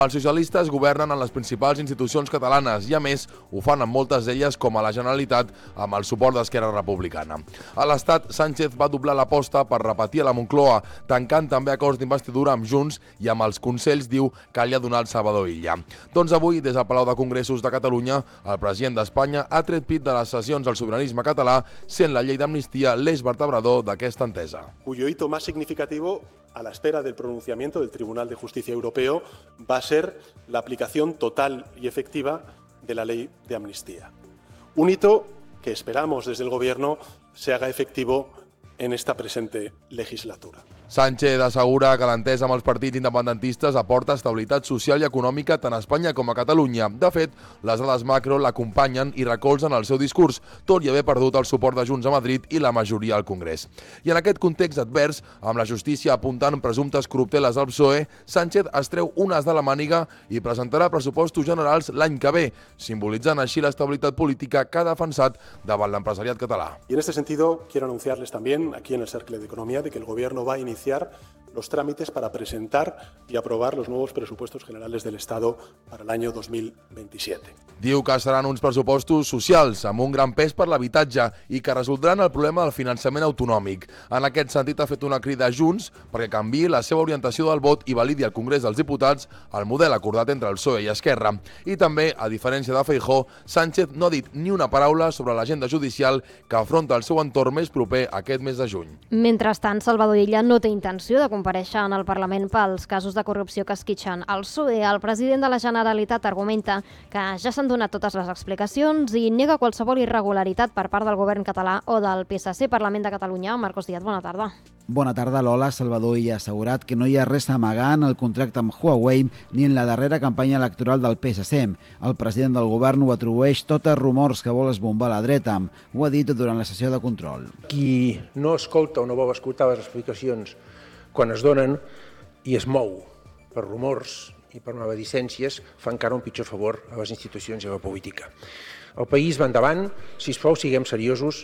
Els socialistes governen en les principals institucions catalanes i, a més, ho fan en moltes d'elles, com a la Generalitat, amb el suport d'Esquerra Republicana. A l'Estat, Sánchez va doblar l'aposta per repetir a la Moncloa, tancant també acords d'investidura amb Junts i amb els consells diu que li ha donat Salvador Illa. Doncs avui, des del Palau de Congressos de Catalunya, el president d'Espanya ha tret pit de les sessions al sobiranisme català, sent la llei d'amnistia l'eix vertebrador d'aquesta entesa. Cuyo hito más significativo, a la espera del pronunciamiento del Tribunal de Justicia Europeo, va a ser la aplicación total y efectiva de la ley de amnistía. Un hito que esperamos desde el Gobierno se haga efectivo en esta presente legislatura. Sánchez assegura que l'entesa amb els partits independentistes aporta estabilitat social i econòmica tant a Espanya com a Catalunya. De fet, les dades macro l'acompanyen i recolzen el seu discurs, tot i haver perdut el suport de Junts a Madrid i la majoria al Congrés. I en aquest context advers, amb la justícia apuntant presumptes corrupteles al PSOE, Sánchez es treu un as de la màniga i presentarà pressupostos generals l'any que ve, simbolitzant així l'estabilitat política que ha defensat davant l'empresariat català. Y en este sentido, quiero anunciarles también, aquí en el Cercle de Economía, de que el Gobierno va a iniciar los trámites para presentar y aprobar los nuevos presupuestos generales del Estado para el año 2027. Diu que seran uns pressupostos socials, amb un gran pes per l'habitatge i que resoldran el problema del finançament autonòmic. En aquest sentit, ha fet una crida a Junts perquè canviï la seva orientació del vot i validi al Congrés dels Diputats el model acordat entre el PSOE i Esquerra. I també, a diferència de Feijóo, Sánchez no ha dit ni una paraula sobre l'agenda judicial que afronta el seu entorn més proper aquest mes de juny. Mentrestant, Salvador Illa no té intenció de comparèixer en el Parlament pels casos de corrupció que esquitxen al PSOE. El president de la Generalitat argumenta que ja s'han donat totes les explicacions i nega qualsevol irregularitat per part del govern català o del PSC. Parlament de Catalunya. Marcos Díaz, bona tarda. Bona tarda, Lola. Salvador Illa ha assegurat que no hi ha res a amagar en el contracte amb Huawei ni en la darrera campanya electoral del PSC. El president del govern ho atribueix tot a rumors que vol esbombar la dreta. Ho ha dit durant la sessió de control. Qui no escolta o no vol escoltar les explicacions quan es donen i es mou per rumors i per maledicències fa encara un pitjor favor a les institucions i a la política. El país va endavant, sisplau, siguem seriosos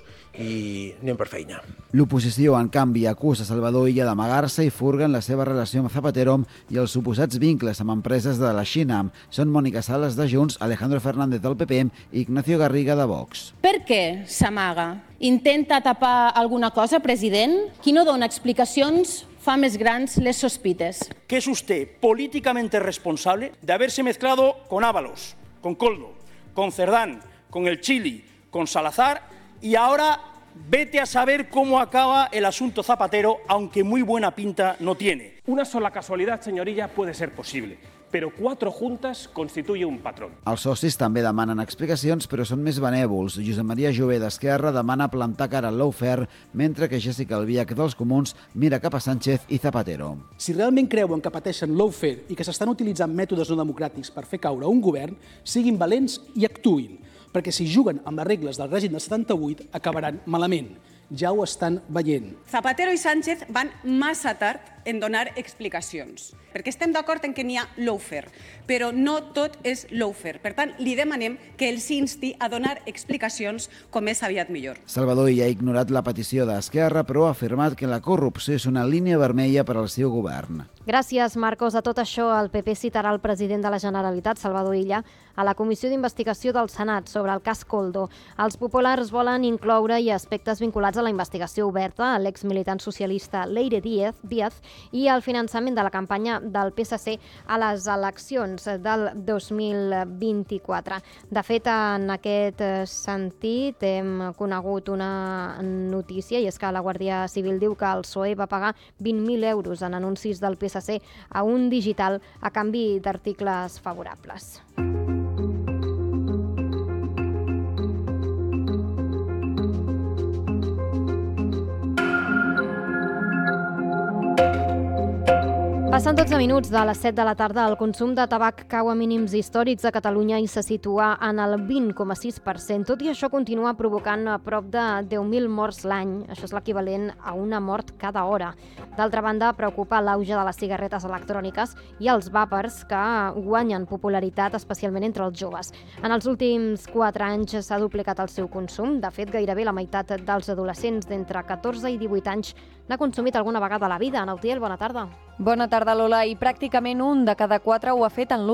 i anem per feina. L'oposició, en canvi, acusa Salvador Illa d'amagar-se i furga en la seva relació amb Zapatero i els suposats vincles amb empreses de la Xina. Són Mònica Sales de Junts, Alejandro Fernández del PP i Ignacio Garriga de Vox. Per què s'amaga? Intenta tapar alguna cosa, president? Qui no dona explicacions fa més grans les sospites. ¿Que es usted políticamente responsable de haberse mezclado con Ábalos, con Koldo, con Cerdán, con el Chili, con Salazar, y ahora vete a saber cómo acaba el asunto Zapatero, aunque muy buena pinta no tiene? Una sola casualidad, señorilla, puede ser posible, pero 4 juntas constituye un patrón. Els socis també demanen explicacions, però són més benèvols. Josep Maria Jové d'Esquerra demana plantar cara al lawfare, mentre que Jessica Albiach dels Comuns mira cap a Sánchez i Zapatero. Si realment creuen que pateixen lawfare i que s'estan utilitzant mètodes no democràtics per fer caure un govern, siguin valents i actuïn, perquè si juguen amb les regles del règim del 78 acabaran malament. Ja ho estan veient. Zapatero i Sánchez van massa tard en donar explicacions, perquè estem d'acord en que n'hi ha lawfare, però no tot és lawfare. Per tant, li demanem que els insti a donar explicacions com més aviat millor. Salvador Illa ha ignorat la petició d'Esquerra, però ha afirmat que la corrupció és una línia vermella per al seu govern. Gràcies, Marcos. A tot això, el PP citarà el president de la Generalitat, Salvador Illa, a la Comissió d'Investigació del Senat sobre el cas Koldo. Els populars volen incloure-hi aspectes vinculats a la investigació oberta a l'exmilitant socialista Leire Díaz i al finançament de la campanya del PSC a les eleccions del 2024. De fet, en aquest sentit, hem conegut una notícia i és que la Guàrdia Civil diu que el PSOE va pagar 20.000 euros en anuncis del PSC a un digital a canvi d'articles favorables. Passen 12 minuts de les 7 de la tarda. El consum de tabac cau a mínims històrics a Catalunya i se situa en el 20,6%. Tot i això, continua provocant a prop de 10.000 morts l'any. Això és l'equivalent a una mort cada hora. D'altra banda, preocupa l'auge de les cigarretes electròniques i els vàpers, que guanyen popularitat especialment entre els joves. En els últims 4 anys s'ha duplicat el seu consum. De fet, gairebé la meitat dels adolescents d'entre 14 i 18 anys n'ha consumit alguna vegada a la vida. Nautiel, bona tarda. Bona tarda, Lola. I pràcticament un de cada 4 ho ha fet en l'últim